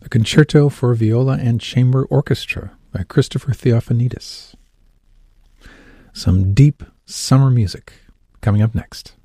a concerto for viola and chamber orchestra by Christopher Theophanidis. Some deep summer music coming up next.